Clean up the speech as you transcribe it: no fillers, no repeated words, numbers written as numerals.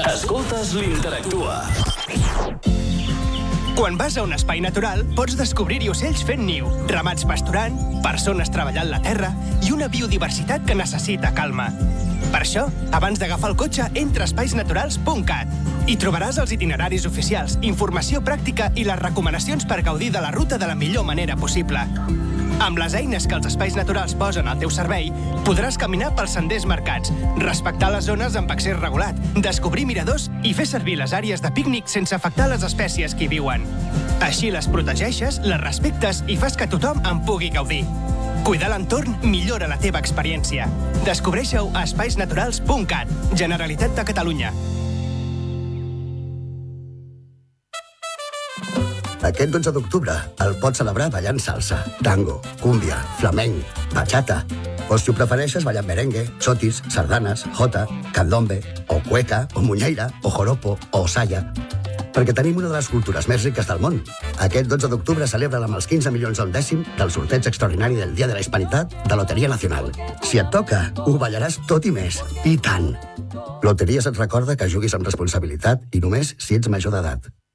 Escoltes l'Interactua. Quan vas a un espai natural, pots descobrir-hi ocells fent niu, ramats pasturant, persones treballant la terra i una biodiversitat que necessita calma. Per això, abans d'agafar el cotxe, entra a espaisnaturals.cat i trobaràs els itineraris oficials, informació pràctica i les recomanacions per gaudir de la ruta de la millor manera possible. Amb les eines que els espais naturals posen al teu servei, podràs caminar pels senders marcats, respectar les zones amb accés regulat, descobrir miradors i fer servir les àrees de pícnic sense afectar les espècies que hi viuen. Així les protegeixes, les respectes i fas que tothom en pugui gaudir. Cuidar l'entorn millora la teva experiència. Descobreixeu a espaisnaturals.cat. Generalitat de Catalunya. Aquest 12 d'octubre el pots celebrar ballant salsa, tango, cúmbia, flamenc, bachata. O si ho prefereixes, ballant merengue, chotis, sardanes, jota, candombe, o cueca, o muñeira, o joropo, o saya. Perquè tenim una de les cultures més riques del món. Aquest 12 d'octubre celebra amb els 15 milions al dècim del sorteig extraordinari del Dia de la Hispanitat de Loteria Nacional. Si et toca, ho ballaràs tot i més. I tant! Loteries et recorda que juguis amb responsabilitat i només si ets major d'edat.